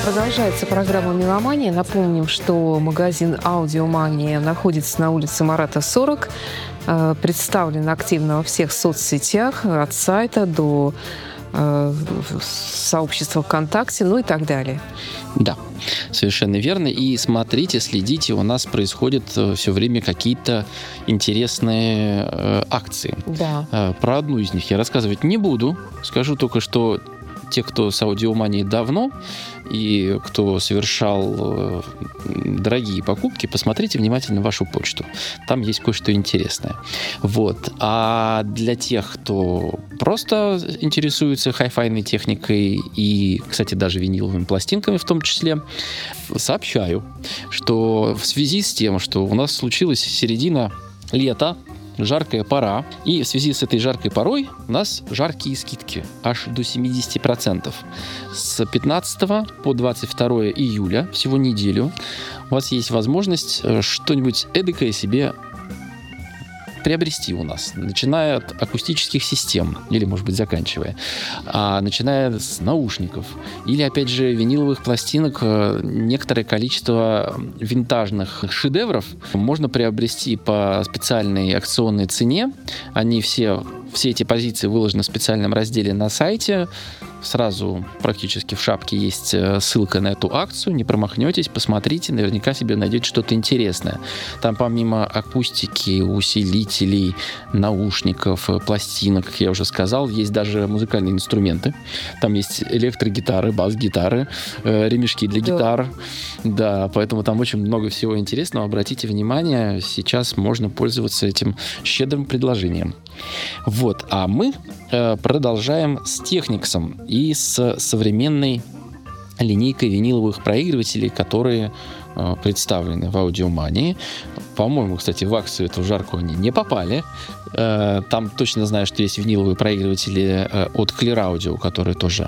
Продолжается программа «Меломания». Напомним, что магазин «Аудиомания» находится на улице Марата, 40. Представлен активно во всех соцсетях, от сайта до сообщества ВКонтакте, ну и так далее. Да, совершенно верно. И смотрите, следите, у нас происходят все время какие-то интересные акции. Да. Про одну из них я рассказывать не буду. Скажу только, что те, кто с аудиоманией давно и кто совершал дорогие покупки, посмотрите внимательно вашу почту. Там есть кое-что интересное. Вот. А для тех, кто просто интересуется хай-файной техникой и, кстати, даже виниловыми пластинками в том числе, сообщаю, что в связи с тем, что у нас случилась середина лета, жаркая пора, и в связи с этой жаркой порой у нас жаркие скидки, аж до 70%. С 15 по 22 июля, всего неделю, у вас есть возможность что-нибудь эдакое себе приобрести у нас, начиная от акустических систем, или, может быть, заканчивая, начиная с наушников, или, опять же, виниловых пластинок. Некоторое количество винтажных шедевров можно приобрести по специальной акционной цене. Они все эти позиции выложены в специальном разделе на сайте. Сразу практически в шапке есть ссылка на эту акцию. Не промахнетесь, посмотрите, наверняка себе найдете что-то интересное. Там помимо акустики, усилителей, наушников, пластинок, как я уже сказал, есть даже музыкальные инструменты. Там есть электрогитары, бас-гитары, ремешки для гитар. Да, поэтому там очень много всего интересного. Обратите внимание, сейчас можно пользоваться этим щедрым предложением. Вот, а мы продолжаем с Technics и с современной линейкой виниловых проигрывателей, которые представлены в аудиомании. По-моему, кстати, в акцию эту жаркую они не попали. Там точно знаю, что есть виниловые проигрыватели от Clear Audio, которые тоже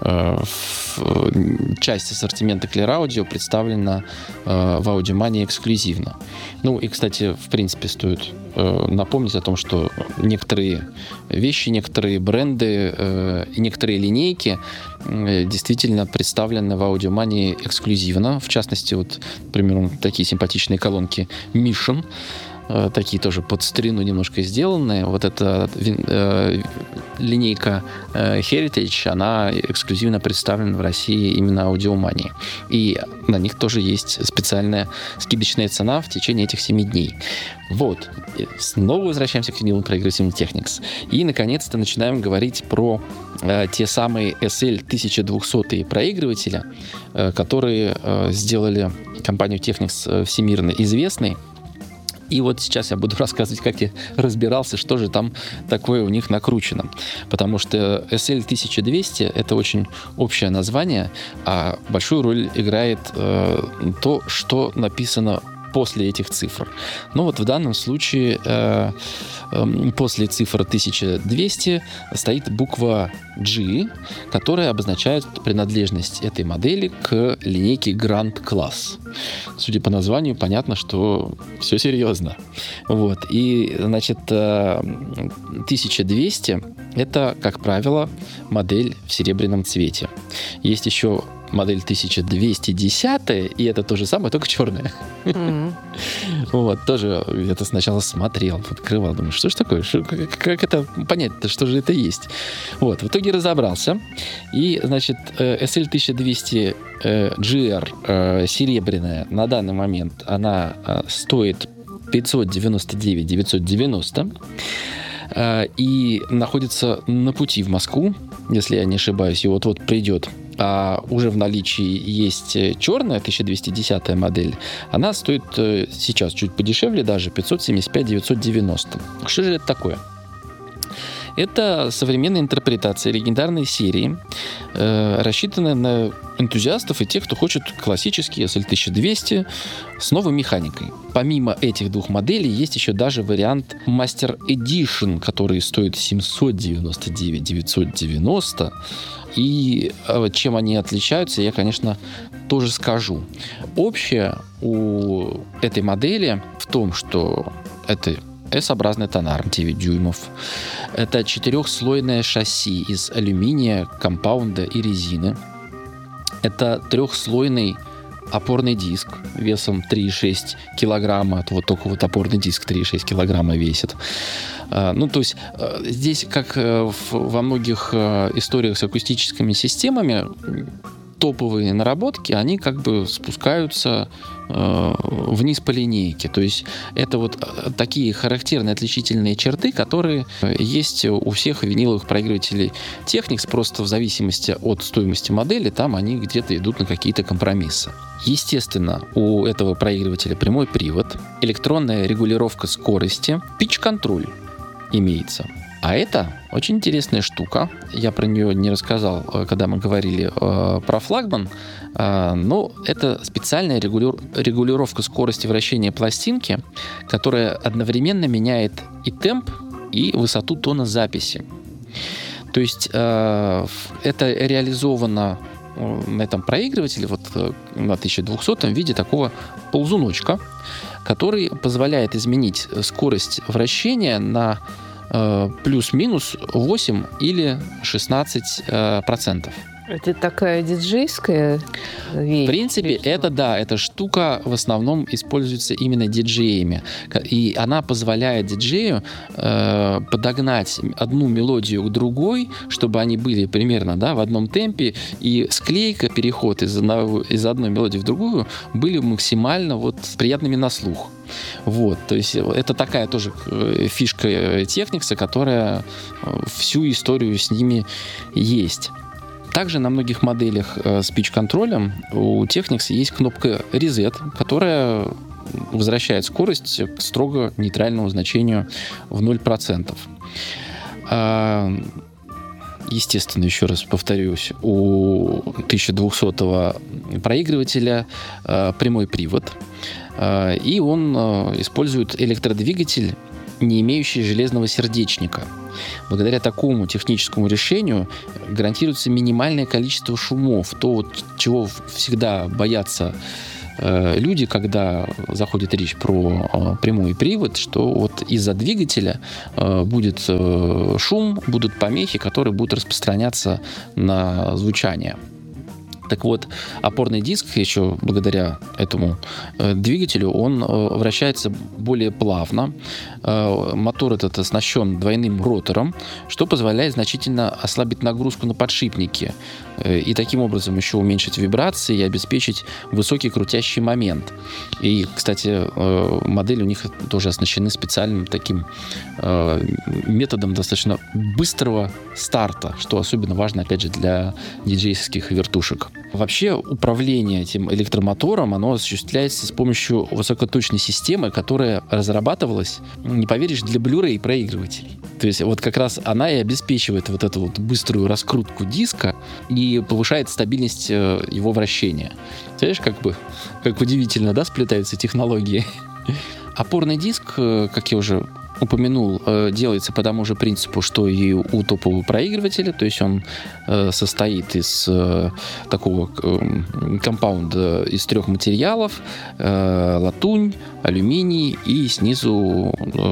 часть ассортимента Clear Audio представлена в аудиомании эксклюзивно. Ну и, кстати, в принципе, стоит напомнить о том, что некоторые вещи, некоторые бренды и некоторые линейки действительно представлены в аудиомании эксклюзивно. В частности, вот, например, такие симпатичные колонки Mission, такие тоже под старину немножко сделанные. Вот эта линейка Heritage, она эксклюзивно представлена в России именно аудиоманией. И на них тоже есть специальная скидочная цена в течение этих 7 дней. Вот. Снова возвращаемся к виниловым проигрывателям Technics. И, наконец-то, начинаем говорить про те самые SL1200 проигрыватели, которые сделали компанию Technics всемирно известной. И вот сейчас я буду рассказывать, как я разбирался, что же там такое у них накручено. Потому что SL1200 — это очень общее название, а большую роль играет то, что написано после этих цифр. Ну вот в данном случае после цифр 1200 стоит буква G, которая обозначает принадлежность этой модели к линейке Grand Class. Судя по названию, понятно, что все серьезно. Вот. И, значит, 1200 — это, как правило, модель в серебряном цвете. Есть еще модель 1210, и это то же самое, только черное. Вот, тоже я-то сначала смотрел, открывал, думаю, что ж такое, как это понять-то, что же это есть. Вот, в итоге разобрался, и, значит, SL1200 GR серебряная на данный момент, она стоит 599 990 и находится на пути в Москву, если я не ошибаюсь, и вот-вот придет. А уже в наличии есть черная 1210 модель. Она стоит сейчас чуть подешевле, даже 575 990. Что же это такое? Это современная интерпретация легендарной серии, рассчитанная на энтузиастов и тех, кто хочет классический SL1200 с новой механикой. Помимо этих двух моделей есть еще даже вариант Master Edition, который стоит 799 990. И чем они отличаются, я, конечно, тоже скажу. Общее у этой модели в том, что это S-образный тонар 9 дюймов. Это 4-слойное шасси из алюминия, компаунда и резины. Это трехслойный опорный диск весом 3,6 килограмма. Вот только вот опорный диск 3,6 килограмма весит. Ну, то есть здесь, как во многих историях с акустическими системами, топовые наработки, они как бы спускаются вниз по линейке. То есть это вот такие характерные отличительные черты, которые есть у всех виниловых проигрывателей Technics, просто в зависимости от стоимости модели, там они где-то идут на какие-то компромиссы. Естественно, у этого проигрывателя прямой привод, электронная регулировка скорости, питч-контроль имеется. А это очень интересная штука. Я про нее не рассказал, когда мы говорили про флагман, но это специальная регулировка скорости вращения пластинки, которая одновременно меняет и темп, и высоту тона записи. То есть это реализовано на этом проигрывателе вот на 1200 в виде такого ползуночка, который позволяет изменить скорость вращения на плюс-минус 8 или 16%. Это такая диджейская вещь? В принципе, эта штука в основном используется именно диджеями. И она позволяет диджею подогнать одну мелодию к другой, чтобы они были примерно в одном темпе, и склейка, переход из одной мелодии в другую были максимально приятными на слух. Вот, то есть это такая тоже фишка Technics, которая всю историю с ними есть. Также на многих моделях с питч-контролем у Technics есть кнопка Reset, которая возвращает скорость к строго нейтральному значению в 0%. Естественно, еще раз повторюсь, у 1200 проигрывателя прямой привод, и он использует электродвигатель, не имеющий железного сердечника. Благодаря такому техническому решению гарантируется минимальное количество шумов, то, чего всегда боятся люди, когда заходит речь про прямой привод, что из-за двигателя будет шум, будут помехи, которые будут распространяться на звучание. Так вот, опорный диск еще благодаря этому двигателю, он вращается более плавно. Мотор этот оснащен двойным ротором, что позволяет значительно ослабить нагрузку на подшипники и таким образом еще уменьшить вибрации и обеспечить высокий крутящий момент. И, кстати, модели у них тоже оснащены специальным таким методом достаточно быстрого старта, что особенно важно, опять же, для диджейских вертушек. Вообще управление этим электромотором, оно осуществляется с помощью высокоточной системы, которая разрабатывалась, не поверишь, для Blu-ray проигрывателей. То есть как раз она и обеспечивает эту быструю раскрутку диска и повышает стабильность его вращения. Знаешь, как удивительно, сплетаются технологии. Опорный диск, как я уже упомянул, делается по тому же принципу, что и у топового проигрывателя, то есть он состоит из такого компаунда из 3 материалов: латунь, алюминий и снизу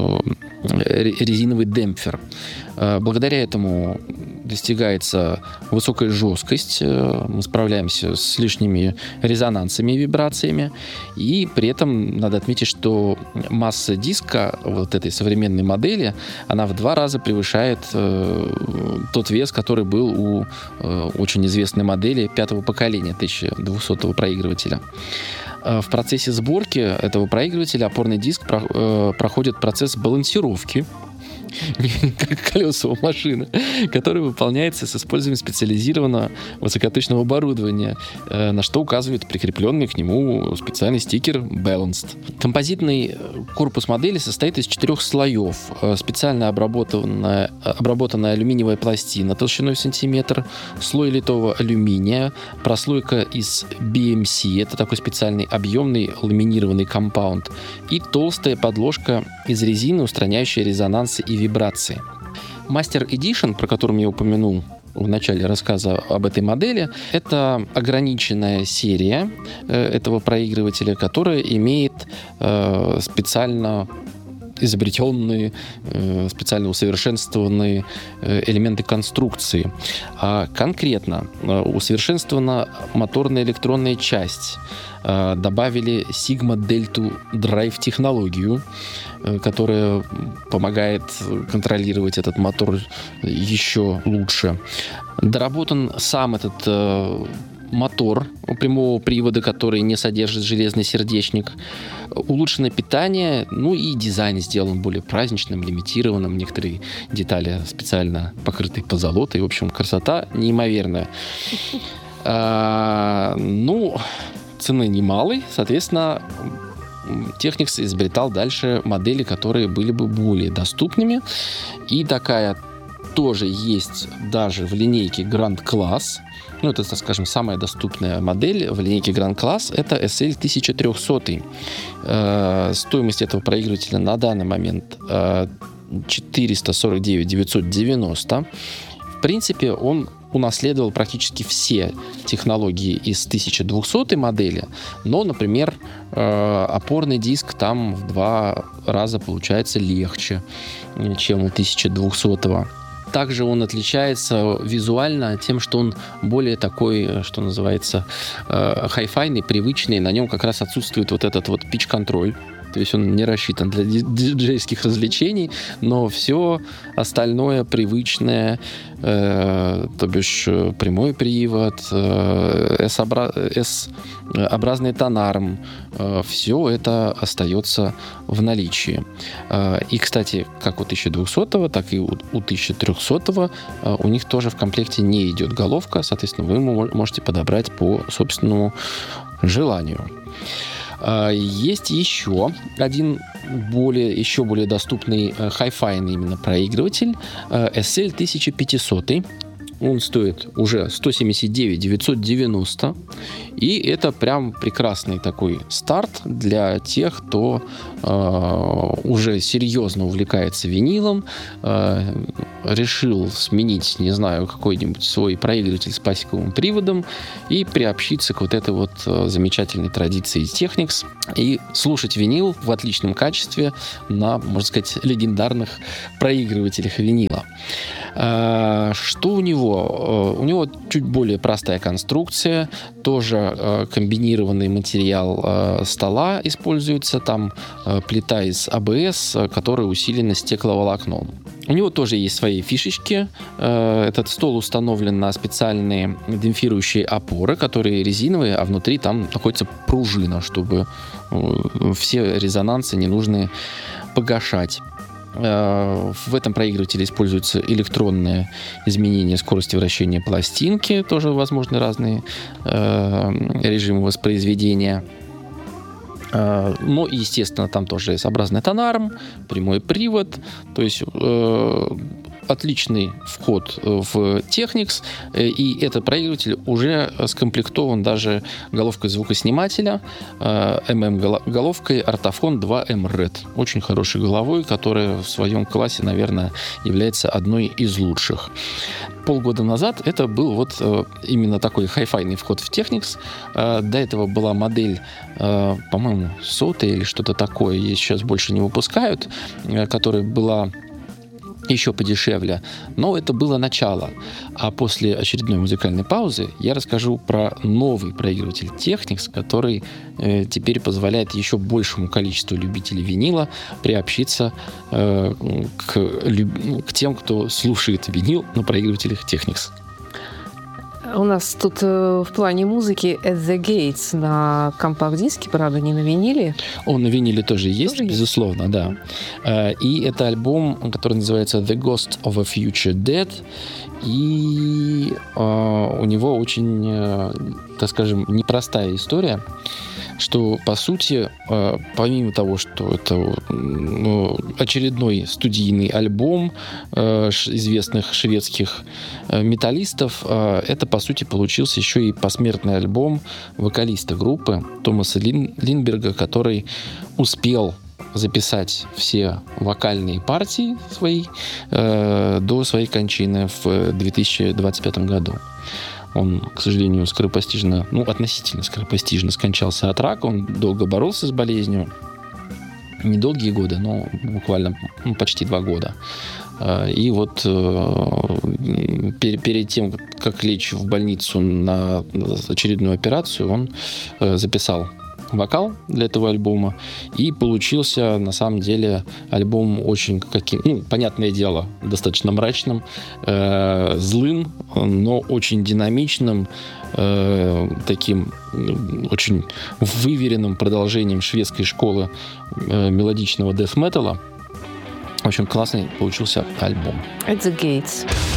резиновый демпфер. Благодаря этому достигается высокая жесткость, мы справляемся с лишними резонансами и вибрациями, и при этом надо отметить, что масса диска этой современной модели, она в 2 раза превышает тот вес, который был у очень известной модели 5-го поколения 1200 проигрывателя. В процессе сборки этого проигрывателя опорный диск проходит процесс балансировки, как колеса у машины, который выполняется с использованием специализированного высокоточного оборудования, на что указывает прикрепленный к нему специальный стикер Balanced. Композитный корпус модели состоит из 4 слоев. Специально обработанная алюминиевая пластина толщиной в сантиметр, слой литого алюминия, прослойка из BMC, это такой специальный объемный ламинированный компаунд, и толстая подложка из резины, устраняющая резонансы и вибрации. Master Edition, про который я упомянул в начале рассказа об этой модели, это ограниченная серия этого проигрывателя, которая имеет специально изобретенные, специально усовершенствованные элементы конструкции. А конкретно усовершенствована моторная электронная часть. Добавили Sigma Delta Drive технологию, которая помогает контролировать этот мотор еще лучше. Доработан сам этот мотор прямого привода, который не содержит железный сердечник. Улучшено питание, ну и дизайн сделан более праздничным, лимитированным. Некоторые детали специально покрыты позолотой. В общем, красота неимоверная. Ну, цены немалой, соответственно, Technics изобретал дальше модели, которые были бы более доступными. И такая тоже есть даже в линейке Grand Class. Ну, это, так скажем, самая доступная модель в линейке Grand Class. Это SL1300. Стоимость этого проигрывателя на данный момент 449 990. В принципе, он унаследовал практически все технологии из 1200 модели, но, например, опорный диск там в 2 раза получается легче, чем у 1200-го. Также он отличается визуально тем, что он более такой, что называется, хай-файный, привычный. На нем как раз отсутствует вот этот вот pitch-контроль. То есть он не рассчитан для диджейских развлечений, но все остальное привычное, то бишь прямой привод, S-образный тонарм, все это остается в наличии. И, кстати, как у 1200-го, так и у 1300-го у них тоже в комплекте не идет головка, соответственно, вы можете подобрать по собственному желанию. Есть еще один еще более доступный хай-файный именно проигрыватель SL1500. Он стоит уже 179 990. И это прям прекрасный такой старт для тех, кто уже серьезно увлекается винилом, решил сменить, не знаю, какой-нибудь свой проигрыватель с пасековым приводом и приобщиться к вот этой вот замечательной традиции Technics и слушать винил в отличном качестве на, можно сказать, легендарных проигрывателях винила. Что у него? У него чуть более простая конструкция, тоже комбинированный материал стола используется, там плита из АБС, которая усилена стекловолокном. У него тоже есть свои фишечки. Этот стол установлен на специальные демпфирующие опоры, которые резиновые, а внутри там находится пружина, чтобы все резонансы ненужные погашать. В этом проигрывателе используются электронные изменения скорости вращения пластинки, тоже возможны разные режимы воспроизведения. Но, естественно, там тоже S-образный тонарм, прямой привод, то есть отличный вход в Technics, и этот проигрыватель уже скомплектован даже головкой звукоснимателя, головкой Artophon 2M Red. Очень хорошей головой, которая в своем классе, наверное, является одной из лучших. Полгода назад это был вот именно такой хай-файный вход в Technics. До этого была модель, по-моему, 100 или что-то такое, ее сейчас больше не выпускают, которая была еще подешевле, но это было начало. А после очередной музыкальной паузы я расскажу про новый проигрыватель Technics, который теперь позволяет еще большему количеству любителей винила приобщиться к тем, кто слушает винил на проигрывателях Technics. У нас тут в плане музыки At the Gates на компакт-диске, правда, не на виниле. Он на виниле тоже есть, безусловно, да. И это альбом, который называется The Ghost of a Future Dead. И у него очень, так скажем, непростая история, что, по сути, помимо того, что это очередной студийный альбом известных шведских металлистов, это, по сути, получился еще и посмертный альбом вокалиста группы Томаса Линдберга, который успел записать все вокальные партии свои до своей кончины в 2025 году. Он, к сожалению, относительно скоропостижно скончался от рака. Он долго боролся с болезнью. недолгие годы, но буквально почти 2 года. И вот перед тем, как лечь в больницу на очередную операцию, он записал вокал для этого альбома, и получился на самом деле альбом очень понятное дело, достаточно мрачным, злым, но очень динамичным, таким очень выверенным продолжением шведской школы мелодичного дэт-металла. Очень классный получился альбом. At the Gates.